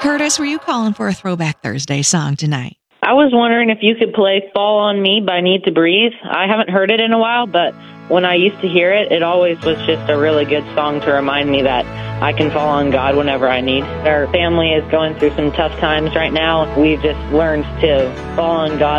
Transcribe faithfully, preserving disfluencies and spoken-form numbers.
Curtis, were you calling for a Throwback Thursday song tonight? I was wondering if you could play Fall on Me by Need to Breathe. I haven't heard it in a while, but when I used to hear it, it always was just a really good song to remind me that I can fall on God whenever I need. Our family is going through some tough times right now. We've just learned to fall on God